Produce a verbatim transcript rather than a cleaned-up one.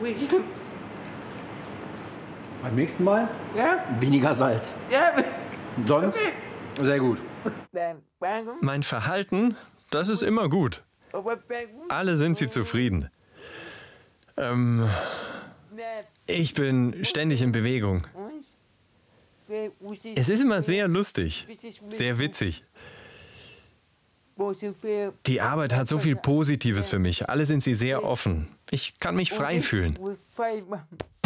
Beim nächsten Mal Ja? weniger Salz. Ja. Sonst sehr gut. Mein Verhalten, das ist immer gut. Alle sind sie zufrieden. Ähm, ich bin ständig in Bewegung. Es ist immer sehr lustig, sehr witzig. Die Arbeit hat so viel Positives für mich. Alle sind sie sehr offen. Ich kann mich frei fühlen.